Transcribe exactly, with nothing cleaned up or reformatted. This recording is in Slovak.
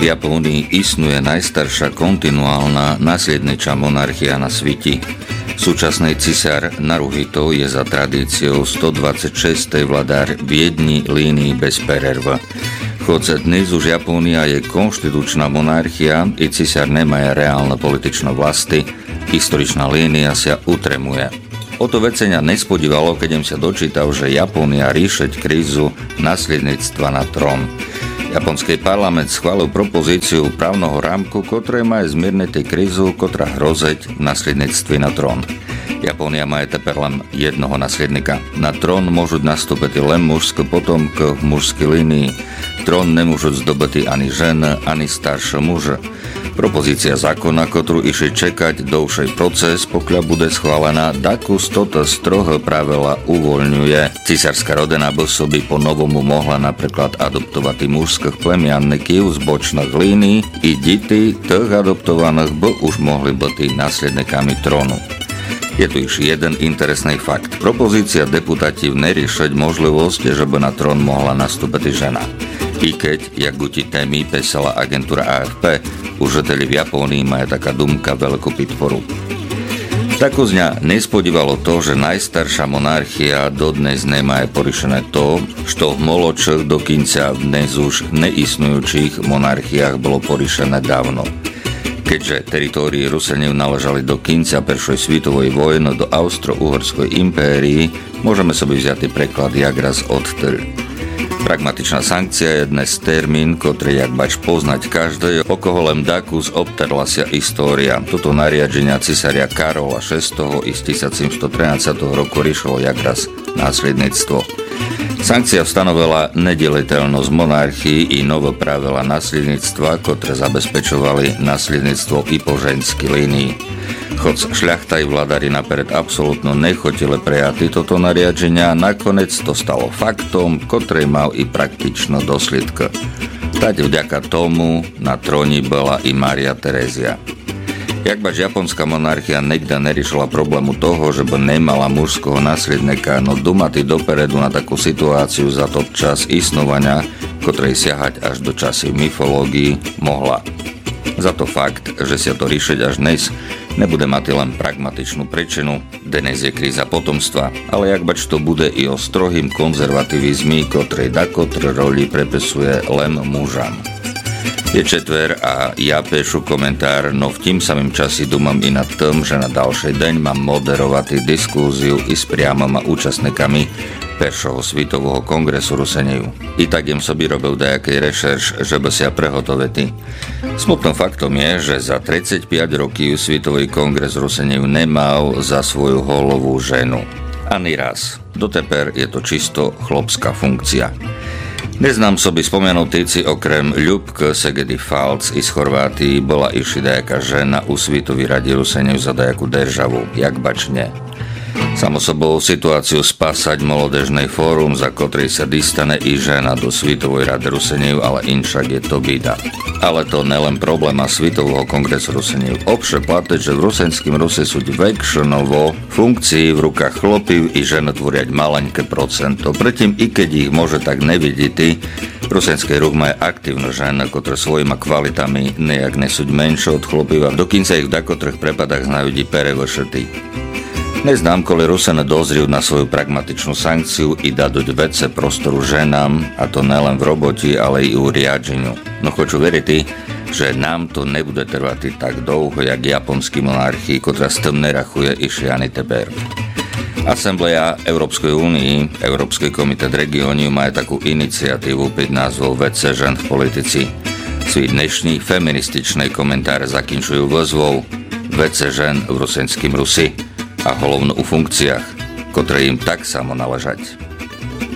V Japónii istnuje najstaršia kontinuálna nasledniča monarchia na sviti. Súčasný cisár Naruhito je za tradíciou stodvadsaťšesť vladár v jedni línii bez pererv. Hoď dnes už Japónia je konštitučná monarchia i cisár nemá reálne političné vlasti, historičná línia sa utremuje. O to vecenia nespodívalo, keď im sa dočítal, že Japónia ríšeť krízu nasledníctva na trón. Japonský parlament schválil propozíciu právneho rámku, ktoré má zmierniť krízu, ktorá hrozeť v nasledníctve na trón. Japónia má teper len jednoho nasledníka. Na trón môžu nastúpiť len mužské potomky v mužskej línii. Trón nemôžu zdobyť ani žena, ani staršie muže. Propozícia zákona, ktorú išli čekať dlhší proces, pokiaľ bude schválená, takú toto strohé pravila uvoľňuje. Cisárska rodina by by po novomu mohla napríklad adoptovať mužských plemiannikov z bočných línií i deti tých adoptovaných by už mohli byť následníkami trónu. Je tu iš jeden interesný fakt. Propozícia deputátiv neriešiť možnosť, že by na trón mohla nastúpiť žena. I keď, jak guti témy písala agentúra á ef pé, užiteli v Japónii majú taká dumka veľkú podporu. Tako z ňa nespodívalo to, že najstaršia monarchia dodnes nemá poriešené to, što v moločích dokonca v dnes už neistnujúcich monarchiách bolo poriešené dávno. Keďže teritórii Rusenev naležali do konca Prvej svetovej vojny do Austro-Uhorskej impérii, môžeme sobie vziať preklad jak raz odtedy. Pragmatičná sankcia je dnes termín, ktorý jak bač poznať každý, o koho len dakus obterla sa história. Toto nariadenia cisária Karola šiesteho iz tisícsedemstotrinásť roku riešilo jak raz následníctvo. Sankcia stanovila nedeliteľnosť monarchii i nové pravila následníctva, ktoré zabezpečovali následníctvo i po ženskej línii. Hoď šľachta i vladári napered absolútno nechotili prijatí toto nariadenia, nakoniec to stalo faktom, ktorý mal i praktično dosledky. Tať vďaka tomu na tróni bola i Mária Terézia. Jak bač japonská monarchia nikdy neriešila problému toho, že by nemala mužského následníka, no dumati dopredu na takú situáciu za to čas istnovania, ktorej siahať až do časy myfológii, mohla. Za to fakt, že sa to riešiť až dnes, nebude mať len pragmatičnú príčinu, dnes je kríza potomstva, ale jak bač to bude i o strohým konzervativizmi, ktorej dakotre roli prepisuje len mužam. Je četver a ja píšu komentár, no v tým samým časi dumam i nad tým, že na ďalší deň mám moderovať diskúziu i s priamoma účastníkami Prvého svetového kongresu Rusenev. I tak jem sobi robil dajaký rešerš, že by sa prehotovili. Smutným faktom je, že za tridsaťpäť rokov Svetový kongres Rusenev nemal za svoju holovú ženu. Ani raz. Doteper je to čisto chlopská funkcia. Neznám sobi spomenutýci okrem Ľubky Segedy Falc iz Chorvátii bola iši dajaká žena u Svetovej rade Rusenev za dajakú državu, jak bač ne. Samo sobou situáciu spásať molodežnej fórum, za ktorý sa distane i žena do Svetovej rady Rusenev, ale inšak je to bída. Ale to nelen probléma Svetového kongresu Rusenev. Obše platiť, že v rusenským Ruse sú väčšinovo funkcii v rukách chlopív i žena tvoriať maleňké procento. Predtým, i keď ich môže tak nevidieť, rusenský ruch má aktívne žena, ktoré svojima kvalitami nejak nesúť menšie od chlopív a dokonca ich v dakotrých prepadách znajú di perevršetí. Neznám, koli Rusene dozriú na svoju pragmatičnú sankciu i dať vece prostoru ženám, a to nelen v roboti, ale i u riadženiu. No хочу veriť, že nám to nebude trvať tak dlho, jak japonský monarchii, ktorá s tým nerachuje i šiany teper. Asembleja Európskej únii, Európsky komitet regióniu má takú iniciatívu pod názvou Vece žen v politici. Svý dnešní feminističný komentár zakinčujú vozvou Vece žen v rusenským Rusi a hlavne u funkciách, ktoré im tak samo naležať.